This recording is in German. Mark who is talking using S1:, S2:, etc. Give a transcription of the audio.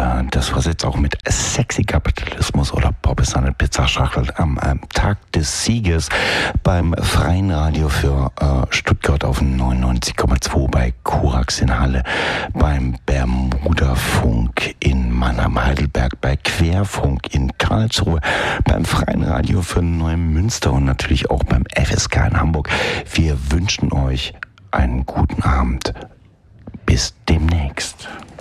S1: das war's jetzt auch mit Sexy Kapitalismus oder Pop ist eine Pizzaschachtel am Tag des Sieges beim Freien Radio für Stuttgart auf 99,2 bei Korax in Halle, beim Bermuda-Funk in Mannheim-Heidelberg, bei Querfunk in Karlsruhe, beim Freien Radio für Neumünster und natürlich auch beim FSK in Hamburg. Wir wünschen euch einen guten Abend. Bis demnächst.